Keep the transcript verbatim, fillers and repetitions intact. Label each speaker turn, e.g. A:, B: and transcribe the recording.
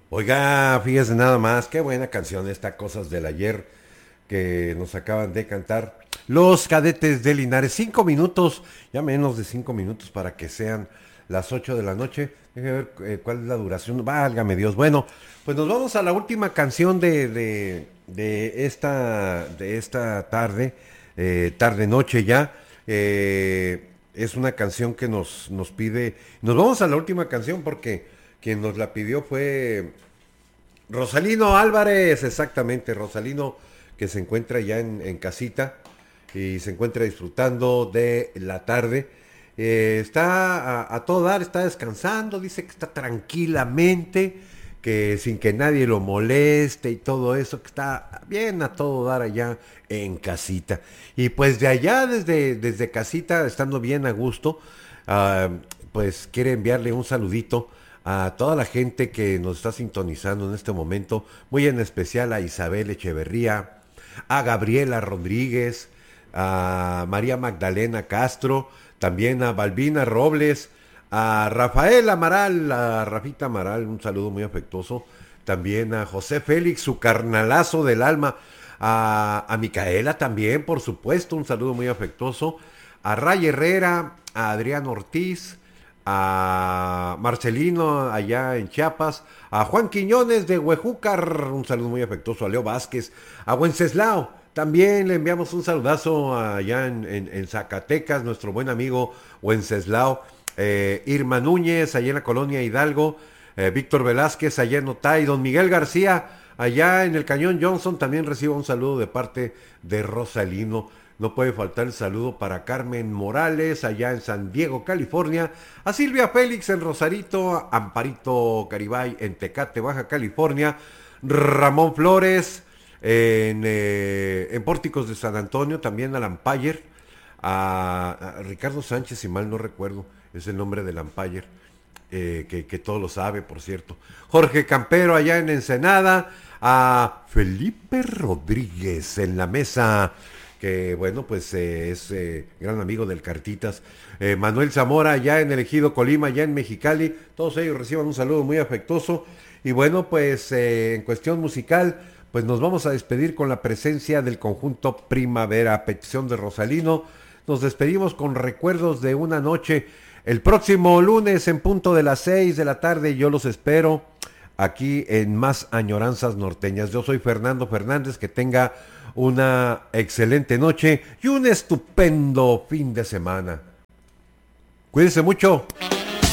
A: Oiga, fíjese nada más, qué buena canción esta, Cosas del Ayer, que nos acaban de cantar los Cadetes de Linares. Cinco minutos, ya menos de cinco minutos para que sean las ocho de la noche. Déjeme ver eh, cuál es la duración. Válgame Dios. Bueno, pues nos vamos a la última canción de, de, de esta, de esta tarde, eh, tarde-noche ya. Eh, es una canción que nos, nos pide. Nos vamos a la última canción porque quien nos la pidió fue Rosalino Álvarez, exactamente, Rosalino, que se encuentra ya en, en casita y se encuentra disfrutando de la tarde. Eh, está a, a todo dar, está descansando, dice que está tranquilamente, que sin que nadie lo moleste y todo eso, que está bien a todo dar allá en casita. Y pues de allá, desde, desde casita, estando bien a gusto, ah, pues quiere enviarle un saludito a toda la gente que nos está sintonizando en este momento, muy en especial a Isabel Echeverría, a Gabriela Rodríguez, a María Magdalena Castro, también a Balbina Robles, a Rafael Amaral, a Rafita Amaral, un saludo muy afectuoso, también a José Félix, su carnalazo del alma, a, a Micaela también, por supuesto, un saludo muy afectuoso, a Ray Herrera, a Adrián Ortiz, a Marcelino allá en Chiapas, a Juan Quiñones de Huejúcar, un saludo muy afectuoso, a Leo Vázquez, a Wenceslao, también le enviamos un saludazo allá en, en, en Zacatecas, nuestro buen amigo Wenceslao, eh, Irma Núñez, allá en la colonia Hidalgo, eh, Víctor Velázquez, allá en Otay, don Miguel García, allá en el Cañón Johnson, también recibo un saludo de parte de Rosalino. No puede faltar el saludo para Carmen Morales, allá en San Diego, California, a Silvia Félix en Rosarito, a Amparito Caribay en Tecate, Baja California, Ramón Flores en, eh, en Pórticos de San Antonio, también a Lampayer, a, a Ricardo Sánchez, si mal no recuerdo, es el nombre de Lampayer, eh, que, que todo lo sabe, por cierto. Jorge Campero allá en Ensenada, a Felipe Rodríguez en la mesa, que bueno, pues eh, es eh, gran amigo del Cartitas. Eh, Manuel Zamora ya en el Ejido Colima, ya en Mexicali, todos ellos reciban un saludo muy afectuoso. Y bueno, pues eh, en cuestión musical, pues nos vamos a despedir con la presencia del conjunto Primavera, a petición de Rosalino. Nos despedimos con recuerdos de una noche. El próximo lunes en punto de las seis de la tarde yo los espero aquí en Más Añoranzas Norteñas. Yo soy Fernando Fernández, que tenga una excelente noche y un estupendo fin de semana. Cuídense mucho.